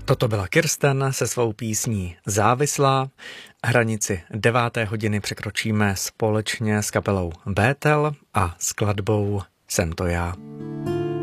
Toto byla Kirsten se svou písní Závislá. Hranici 9. hodiny překročíme společně s kapelou Bétel a skladbou Jsem to já.